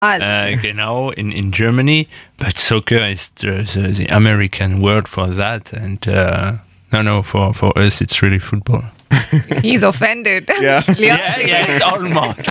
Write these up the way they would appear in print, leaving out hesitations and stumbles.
genau, in Germany, but soccer is the American word for that, and no, for us it's really football. He's offended. Yeah. Yeah, almost.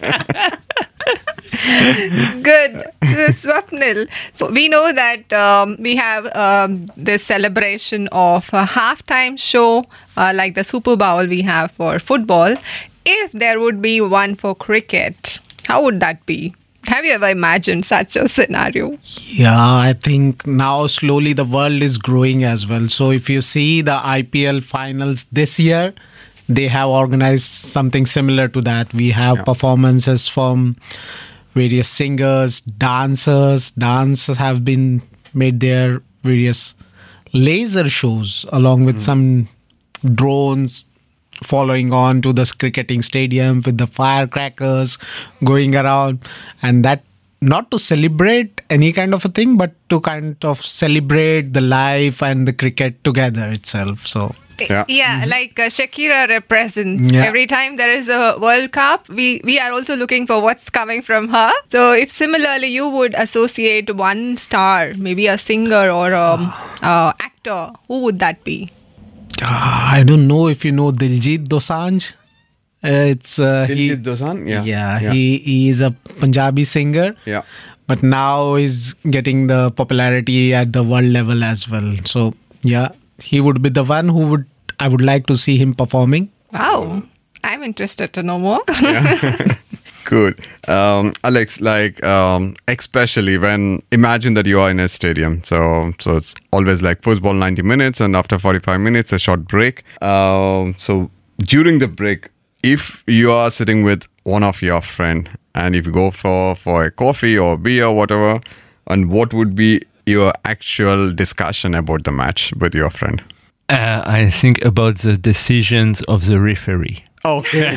Good. Swapnil. So we know that we have this celebration of a halftime show like the Super Bowl we have for football. If there would be one for cricket, how would that be? Have you ever imagined such a scenario? Yeah, I think now slowly the world is growing as well. So if you see the IPL finals this year, they have organized something similar to that. We have performances from various singers, dancers. Dancers have been made their various laser shows along with some drones following on to the cricketing stadium with the firecrackers going around, and that not to celebrate any kind of a thing, but to kind of celebrate the life and the cricket together itself. So yeah, like Shakira represents. Every time there is a World Cup, we are also looking for what's coming from her. So if similarly you would associate one star, maybe a singer or a actor, who would that be? I don't know if you know Diljit Dosanjh. It's Diljit Dosanjh? Yeah. He is a Punjabi singer. Yeah. But now he's getting the popularity at the world level as well. So yeah, he would be the one who I would like to see him performing. Wow. I'm interested to know more. Good. Alex, especially when imagine that you are in a stadium. So it's always like first ball 90 minutes and after 45 minutes, a short break. So during the break, if you are sitting with one of your friend and if you go for a coffee or beer or whatever, and what would be your actual discussion about the match with your friend? I think about the decisions of the referee. Okay.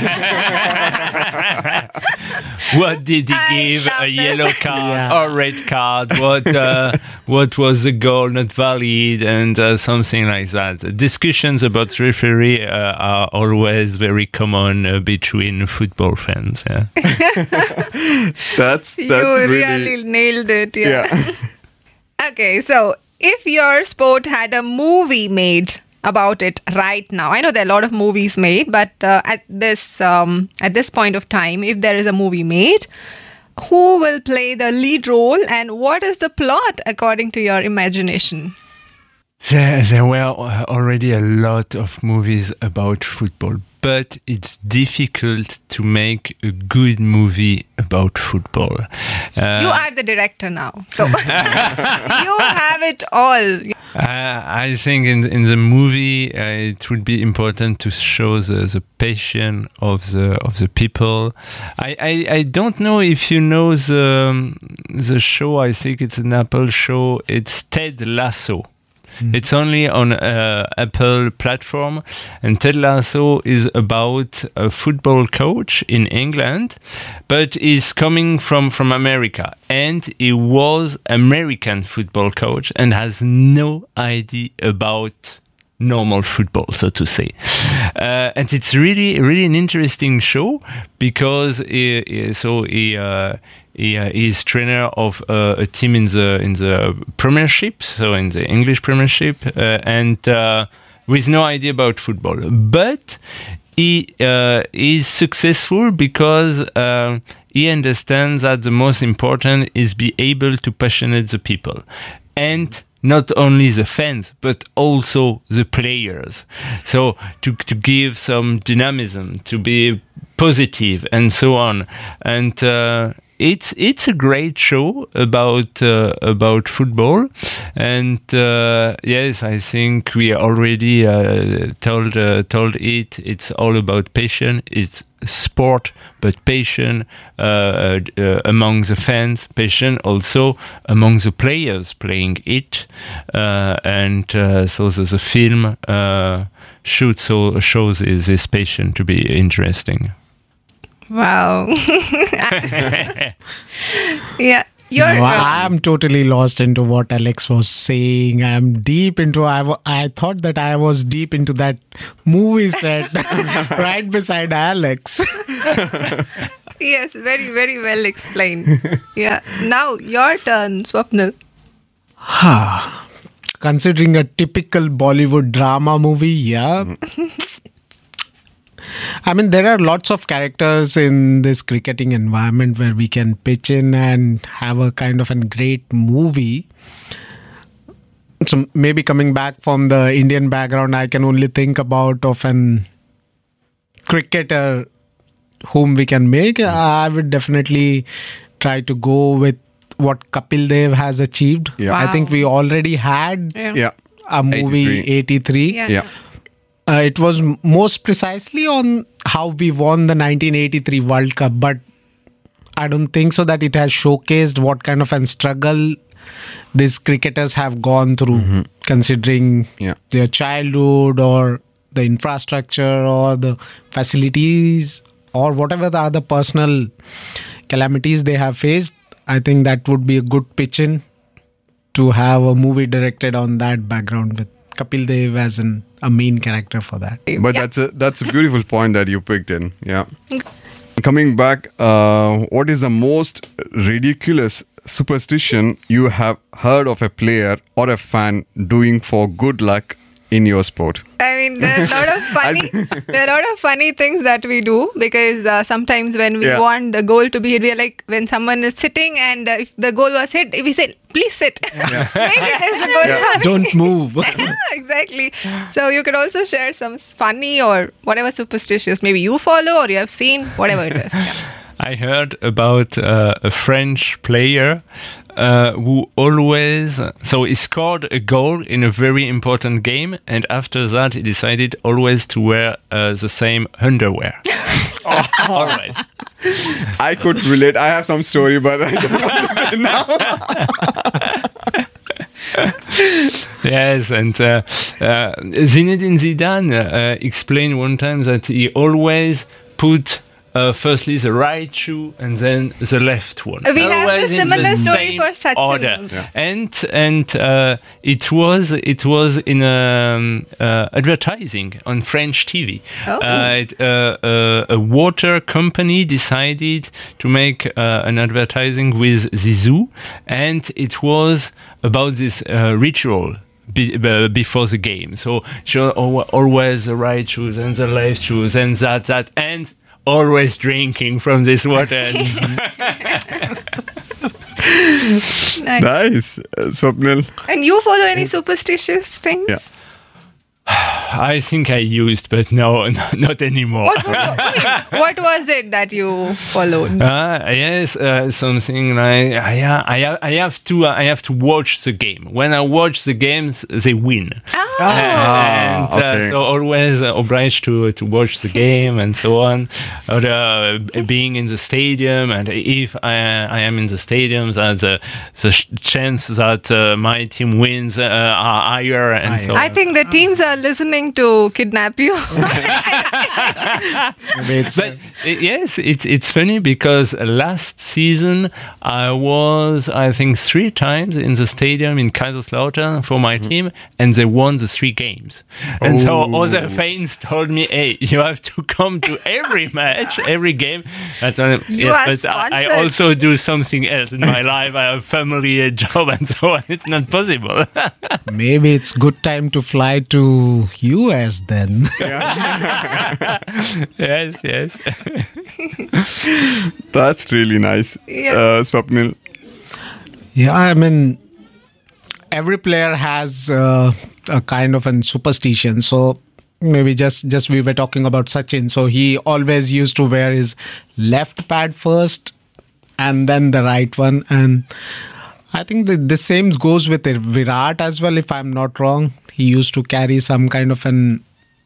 What did he give? A yellow card or red card? What was the goal not valid? And something like that. Discussions about referee are always very common between football fans. Yeah. that's you really nailed it. Yeah. Okay, so if your sport had a movie made about it right now, I know there are a lot of movies made, but at this point of time, if there is a movie made, who will play the lead role and what is the plot according to your imagination? There were already a lot of movies about football, but it's difficult to make a good movie about football. You are the director now, so you have it all. I think in the movie it would be important to show the passion of the people. I don't know if you know the show. I think it's an Apple show. It's Ted Lasso. It's only on Apple platform, and Ted Lasso is about a football coach in England, but is coming from America, and he was American football coach and has no idea about normal football, so to say. And it's really an interesting show because he is trainer of a team in the Premiership, so in the English Premiership, and with no idea about football. But he is successful because he understands that the most important is be able to passionate the people, and not only the fans, but also the players. So to give some dynamism, to be positive, and so on. And it's a great show about football. And yes, I think we already told it. It's all about passion. It's sport, but passion among the fans, passion also among the players playing it, and so the film shows this passion to be interesting. Wow. Yeah. I'm totally lost into what Alex was saying. I'm deep into. I thought that I was deep into that movie set right beside Alex. Yes, very, very well explained. Yeah. Now your turn, Swapnil. Considering a typical Bollywood drama movie, yeah. I mean, there are lots of characters in this cricketing environment where we can pitch in and have a kind of a great movie. So maybe coming back from the Indian background, I can only think about of an cricketer whom we can make. I would definitely try to go with what Kapil Dev has achieved. Yeah. I think we already had Yeah. a movie 83. Yeah. It was most precisely on how we won the 1983 World Cup, but I don't think so that it has showcased what kind of a struggle these cricketers have gone through, considering their childhood or the infrastructure or the facilities or whatever the other personal calamities they have faced. I think that would be a good pitch-in to have a movie directed on that background with Kapil Dev as a main character for that. But that's a beautiful point that you picked in. Yeah. Coming back, what is the most ridiculous superstition you have heard of a player or a fan doing for good luck in your sport? I mean, there are a lot of funny things that we do, because sometimes when we want the goal to be hit, we are like, when someone is sitting and if the goal was hit, we say, please sit. Maybe there's a goal coming. Don't move. Exactly. So you could also share some funny or whatever superstitious maybe you follow or you have seen, whatever it is. Yeah. I heard about a French player who always, so he scored a goal in a very important game, and after that he decided always to wear the same underwear. Always. I could relate. I have some story, but I don't want to say now. Yes, and Zinedine Zidane explained one time that he always put firstly the right shoe and then the left one. We have Always a in similar the story same for Sachin. order. Yeah. And it was in advertising on French TV. A water company decided to make an advertising with Zizou, and it was about this ritual before the game. So always the right shoes and the left shoes and that and always drinking from this water. Nice. Swapnil? And you follow any superstitious things? Yeah. I think I used, but no, not anymore. What was it that you followed? Yes, something like I have to watch the game. When I watch the games, they win. Okay. So always obliged to watch the game and so on. Or being in the stadium, and if I am in the stadium, the chance that my team wins are higher and so on. I think the teams are listening to kidnap you. But yes, it's funny because last season I was, I think, 3 times in the stadium in Kaiserslautern for my team, and they won the 3 games. And so other fans told me, "Hey, you have to come to every match, every game." But I also do something else in my life. I have family, a job, and so on. It's not possible. Maybe it's good time to fly to US then. Yes. That's really nice. Yeah. Swapnil? Yeah, I mean, every player has a kind of a superstition. So maybe just we were talking about Sachin. So he always used to wear his left pad first and then the right one. And I think the same goes with Virat as well, if I'm not wrong. He used to carry some kind of an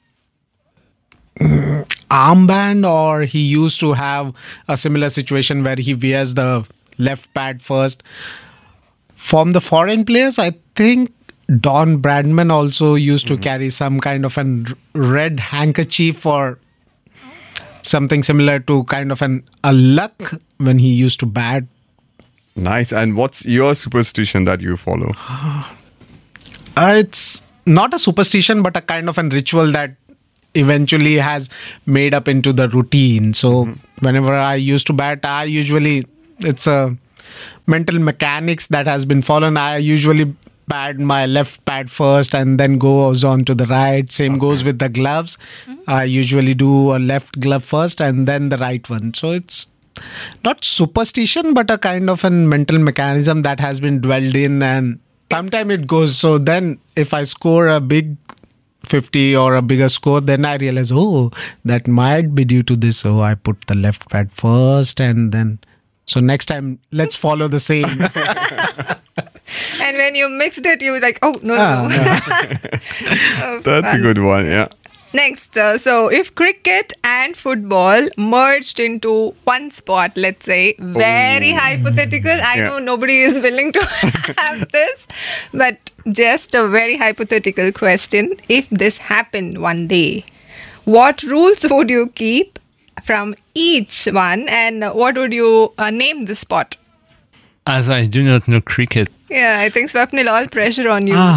armband, or he used to have a similar situation where he wears the left pad first. From the foreign players, I think Don Bradman also used to carry some kind of a red handkerchief or something similar to kind of a luck when he used to bat. Nice. And what's your superstition that you follow? It's not a superstition, but a kind of a ritual that eventually has made up into the routine. So whenever I used to bat, it's a mental mechanics that has been followed. I usually pad my left pad first and then goes on to the right. Same goes with the gloves. I usually do a left glove first and then the right one. So it's not superstition, but a kind of a mental mechanism that has been dwelled in, and sometimes it goes. So then if I score a big 50 or a bigger score, then I realize, oh, that might be due to this. So I put the left pad first and then, so next time let's follow the same. And when you mixed it, you were like, oh, no. Oh, That's a fun. good one. Yeah. Next, so if cricket and football merged into one sport, let's say, very hypothetical. I Yeah. know nobody is willing to have this, but just a very hypothetical question. If this happened one day, what rules would you keep from each one, and what would you name the sport? As I do not know cricket, Yeah, I think Swapnil, all pressure on you.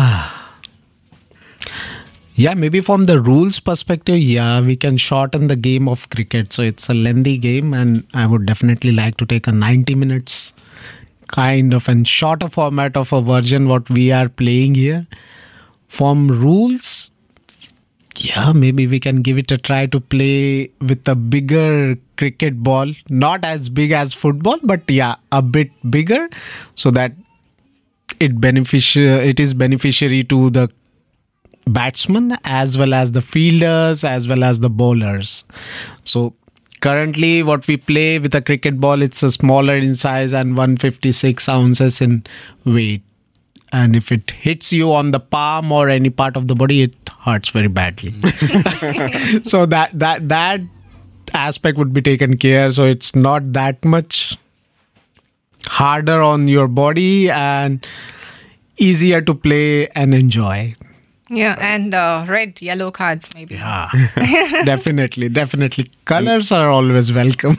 Yeah, maybe from the rules perspective, yeah, we can shorten the game of cricket. So it's a lengthy game, and I would definitely like to take a 90 minutes kind of and shorter format of a version what we are playing here. From rules, yeah, maybe we can give it a try to play with a bigger cricket ball, not as big as football, but yeah, a bit bigger, so that it is beneficiary to the batsmen as well as the fielders as well as the bowlers. So currently what we play with a cricket ball, it's a smaller in size and 156 ounces in weight, and if it hits you on the palm or any part of the body, it hurts very badly. So that aspect would be taken care, so it's not that much harder on your body and easier to play and enjoy. Yeah, and red, yellow cards maybe. Yeah, definitely. Colors are always welcome.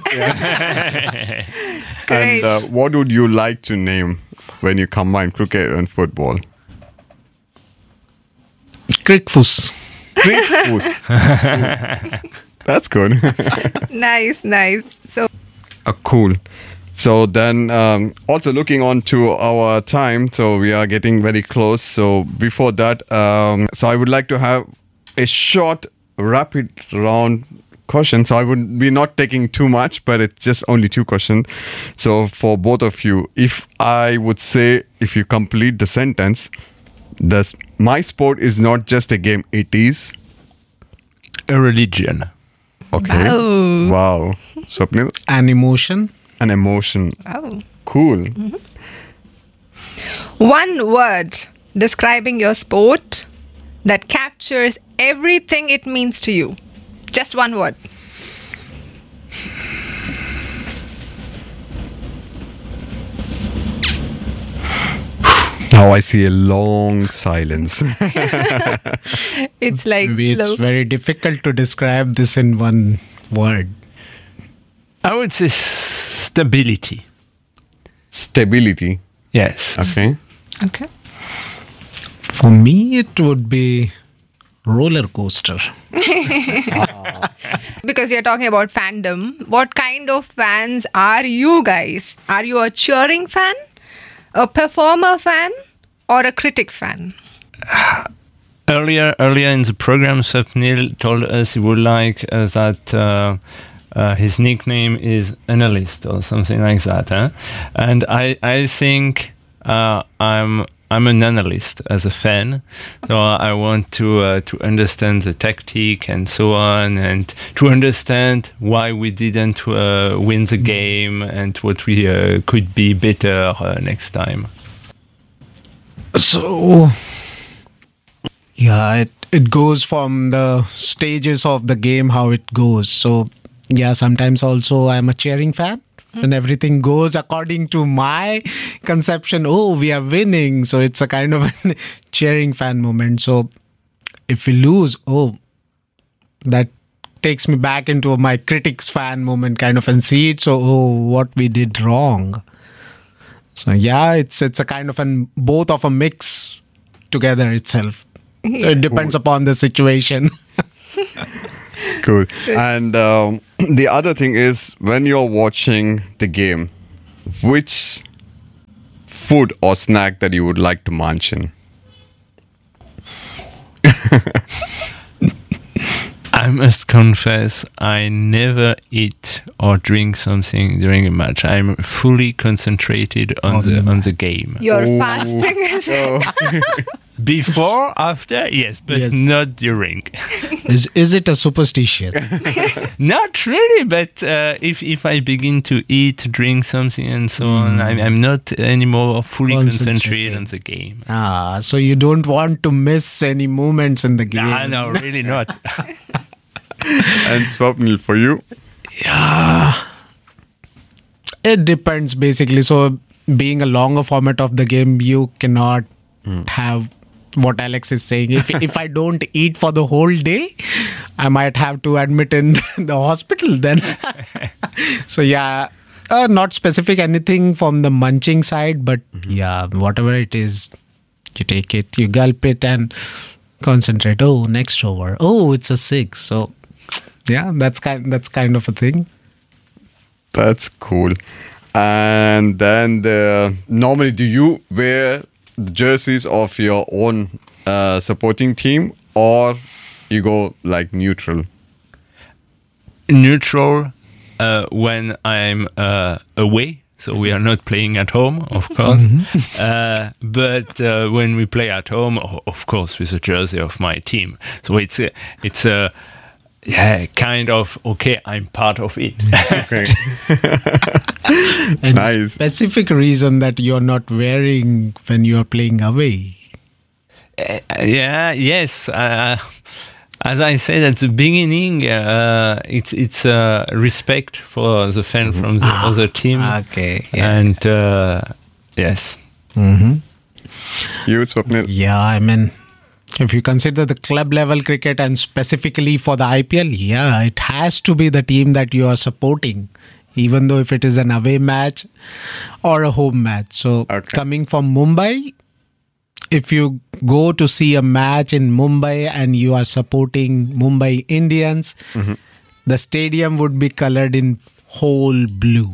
Great. And what would you like to name when you combine cricket and football? Crickfus. That's good. Nice. So, Cool. So then, also looking on to our time, so we are getting very close. So before that, so I would like to have a short, rapid round question. So I would be not taking too much, but it's just only 2 questions. So for both of you, if I would say, if you complete the sentence, my sport is not just a game, it is. a religion. Okay. Wow. Swapnil? An emotion. An emotion. oh. Cool. One word describing your sport that captures everything it means to you. Just one word. Now I see a long silence. It's like Maybe slow. it's very difficult to describe this in one word. I would say stability. Stability. Yes. Okay. Okay. For me, it would be roller coaster. Because we are talking about fandom, what kind of fans are you guys? Are you a cheering fan, a performer fan, or a critic fan? Earlier in the program, Swapnil told us he would like that his nickname is analyst or something like that. Huh? And I think I'm an analyst as a fan, so I want to understand the tactic and so on, and to understand why we didn't win the game and what we could be better next time. So, yeah, it goes from the stages of the game, how it goes. So, yeah, sometimes also I'm a cheering fan. When everything goes according to my conception, oh, we are winning. So it's a kind of a cheering fan moment. So if we lose, oh, that takes me back into my critics fan moment kind of and see it. So, oh, what we did wrong. So yeah, it's a kind of both of a mix together itself. It depends upon the situation. Cool. And the other thing is, when you're watching the game, which food or snack that you would like to munch in? I must confess, I never eat or drink something during a match. I'm fully concentrated on the game. You're fasting, is it? Before, after, yes, but Yes. not during. Is it a superstition? Not really, but if I begin to eat, drink something, and so on, I'm not anymore fully concentrated on the game. So you don't want to miss any moments in the game. Ah, no, really not. And Swapnil, for you? It depends basically. So being a longer format of the game, you cannot have what Alex is saying. If I don't eat for the whole day, I might have to admit in the hospital then. So yeah, not specific anything from the munching side, but yeah, whatever it is, you take it, you gulp it and concentrate. Oh, next over. Oh, it's a 6. So yeah, that's kind of a thing. That's cool. And then normally, do you wear the jerseys of your own supporting team, or you go like neutral? Neutral when I'm away. So we are not playing at home, of course. But when we play at home, of course, with the jersey of my team. So it's a kind of, okay, I'm part of it. Okay. And Nice. specific reason that you're not wearing when you're playing away. Yes. As I said at the beginning, it's respect for the fan from the other team. Okay. And yes. You, Swapnil? Yeah, I mean, if you consider the club level cricket and specifically for the IPL, yeah, it has to be the team that you are supporting, even though if it is an away match or a home match. So coming from Mumbai, if you go to see a match in Mumbai and you are supporting Mumbai Indians, the stadium would be colored in whole blue.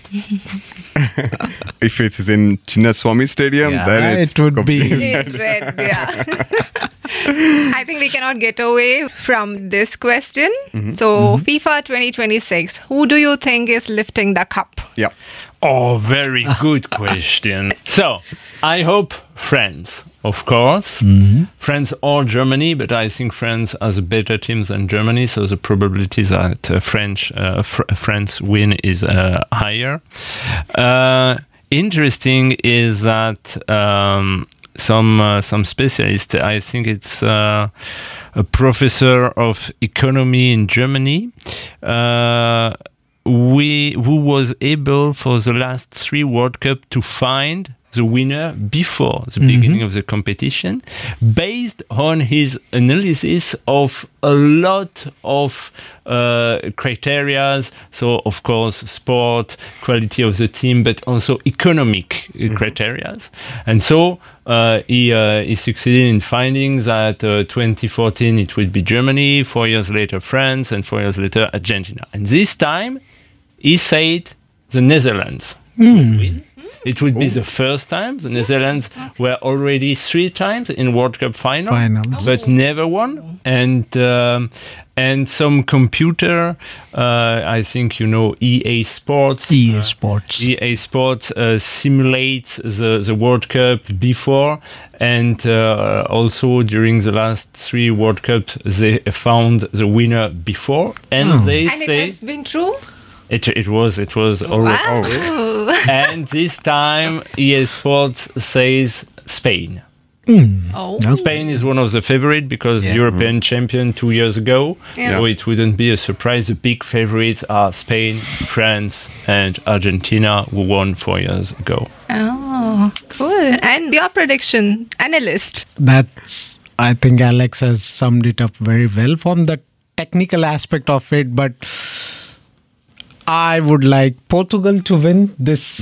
If it is in Chinnaswamy Stadium, then it would be. In red, yeah. I think we cannot get away from this question. So, FIFA 2026, who do you think is lifting the cup? Yeah. Oh, very good question. So, I hope France, of course. France or Germany, but I think France has a better team than Germany, so the probability that France win is higher. Interesting is that some specialists, I think it's a professor of economy in Germany, who was able for the last 3 World Cup to find the winner before the beginning of the competition, based on his analysis of a lot of criteria. So, of course, sport, quality of the team, but also economic criteria. And so he succeeded in finding that 2014 it would be Germany, 4 years later France, and 4 years later Argentina. And this time he said the Netherlands would win. It would be the first time. The Netherlands were already 3 times in World Cup finals, but never won. And some computer, I think you know EA Sports. EA Sports. EA Sports simulates the World Cup before, and also during the last 3 World Cups, they found the winner before, and they And say it has been true? it was already. Wow. And this time, EA Sports says Spain. Oh. Spain is one of the favorite because European champion 2 years ago. Yeah. So it wouldn't be a surprise. The big favorites are Spain, France, and Argentina, who won 4 years ago. Oh, cool. And your prediction, analyst. That's, I think Alex has summed it up very well from the technical aspect of it, but I would like Portugal to win this.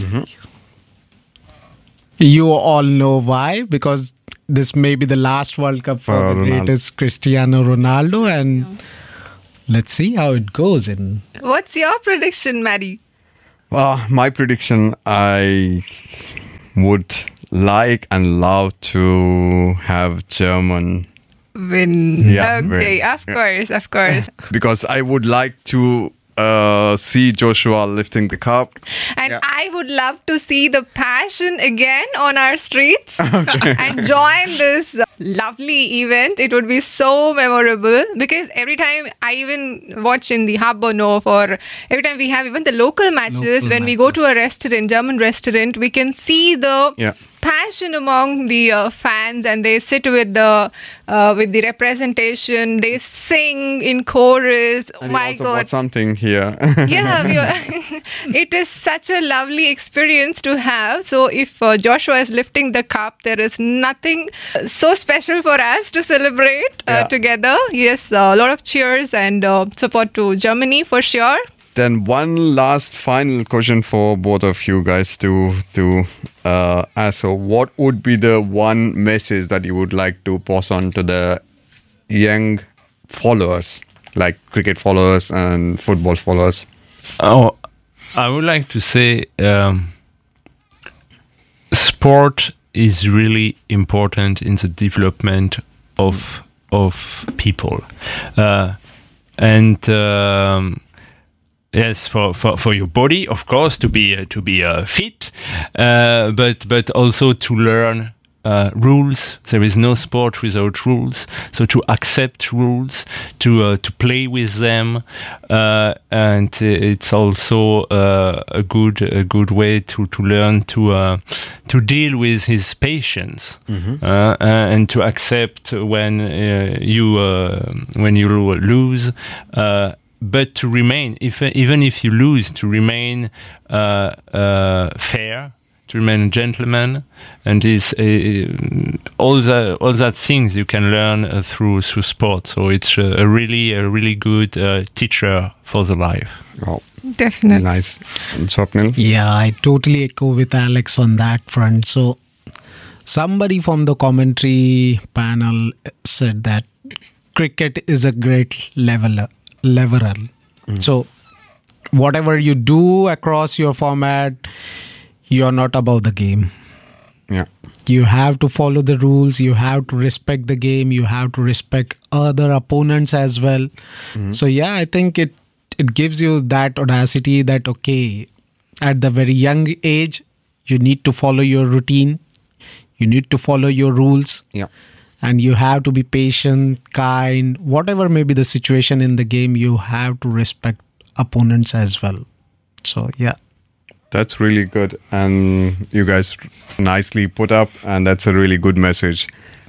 You all know why, because this may be the last World Cup for the Ronaldo. greatest Cristiano Ronaldo, and let's see how it goes. In What's your prediction, Maddie? My prediction, I would like and love to have German Win. Yeah, Okay, win. of course. because I would like to see Joshua lifting the cup. And I would love to see the passion again on our streets and join this lovely event. It would be so memorable because every time I even watch in the Hauptbahnhof or every time we have even the local matches, when we go to a restaurant, German restaurant, we can see the passion among the fans, and they sit with the representation. They sing in chorus. And My you also God! bought something here. It is such a lovely experience to have. So if Joshua is lifting the cup, there is nothing so special for us to celebrate together. Yes, a lot of cheers and support to Germany for sure. Then one last final question for both of you guys to ask. So what would be the one message that you would like to pass on to the young followers, like cricket followers and football followers? Oh, I would like to say sport is really important in the development of people, and yes, for your body, of course, to be fit, but also to learn rules. There is no sport without rules. So to accept rules, to play with them, and it's also a good way to learn to deal with his patience, and to accept when you lose. But to remain, even if you lose, to remain fair, to remain a gentleman, and is all that things you can learn through sport. So it's a really good teacher for the life. Oh, Definitely. nice. And Swapnil? Yeah, I totally echo with Alex on that front. So somebody from the commentary panel said that cricket is a great leveler. So whatever you do across your format, you're not above the game. Yeah. You have to follow the rules. You have to respect the game. You have to respect other opponents as well. So yeah, I think it gives you that audacity that, okay, at the very young age, you need to follow your routine. You need to follow your rules. Yeah. And you have to be patient, kind, whatever may be the situation in the game, you have to respect opponents as well. So, yeah. That's really good. And you guys nicely put up, and that's a really good message.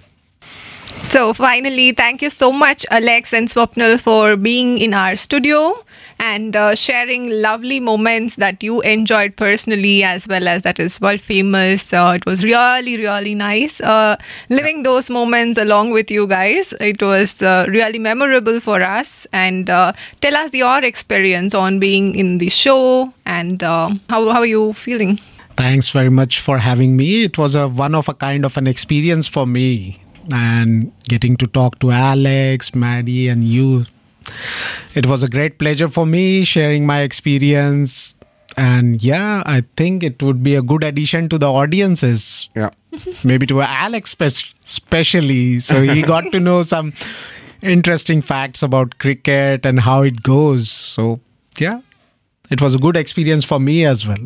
So finally, thank you so much, Alex and Swapnil, for being in our studio and sharing lovely moments that you enjoyed personally, as well as that is world famous. It was really nice living those moments along with you guys. It was really memorable for us. And tell us your experience on being in the show and how are you feeling? Thanks very much for having me. It was a one of a kind of an experience for me. And getting to talk to Alex, Maddie, and you. It was a great pleasure for me sharing my experience. And yeah, I think it would be a good addition to the audiences. Yeah. Maybe to Alex especially. So he got to know some interesting facts about cricket and how it goes. So yeah, it was a good experience for me as well.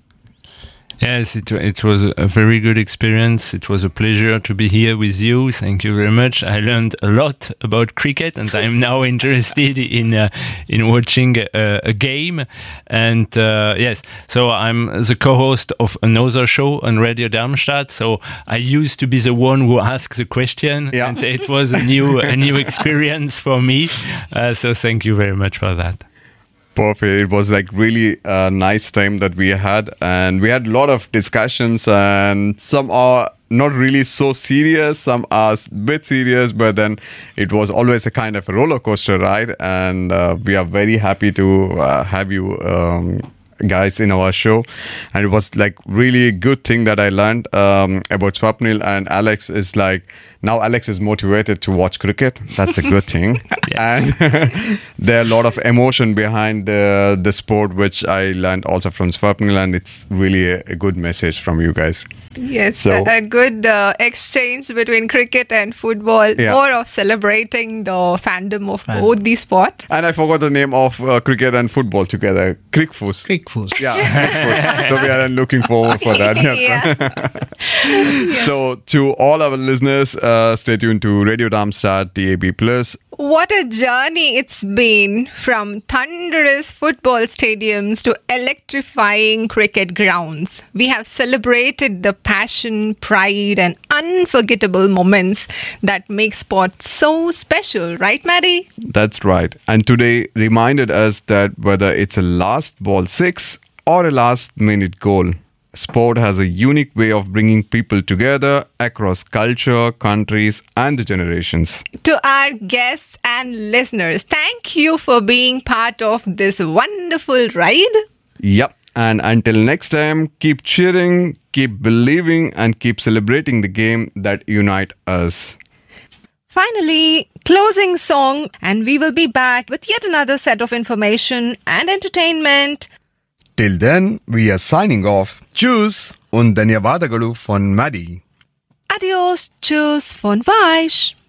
Yes, it was a very good experience. It was a pleasure to be here with you. Thank you very much. I learned a lot about cricket, and I am now interested in watching a game. And yes, so I'm the co-host of another show on Radio Darmstadt. So I used to be the one who asked the question, and it was a new experience for me. So thank you very much for that. Perfect. It was like really a nice time that we had, and we had a lot of discussions, and some are not really so serious, some are a bit serious, but then it was always a kind of a roller coaster ride, and we are very happy to have you guys in our show, and it was like really good thing that I learned about Swapnil and Alex. Is like now Alex is motivated to watch cricket. That's a good thing. And there are a lot of emotion behind the sport, which I learned also from Swapnil, and it's really a good message from you guys. Yes, So- a good exchange between cricket and football, Yeah. more of celebrating the fandom of both these sports. And I forgot the name of cricket and football together. Crickfus. Crickfus. Yeah, Crickfus. So we are looking forward for that. Yeah. So to all our listeners, stay tuned to Radio Darmstadt DAB+. What a journey it's been from thunderous football stadiums to electrifying cricket grounds. We have celebrated the passion, pride, and unforgettable moments that make sport so special, right, Maddie? That's right. And today reminded us that whether it's a last ball six or a last minute goal, sport has a unique way of bringing people together across culture, countries, and the generations. To our guests and listeners, thank you for being part of this wonderful ride. Yep. And until next time, keep cheering, keep believing, and keep celebrating the game that unite us. Finally, closing song, and we will be back with yet another set of information and entertainment. Till then, we are signing off. Tschüss und ಧನ್ಯವಾದಗಳು von Maddie. Adios, tschüss von Weish.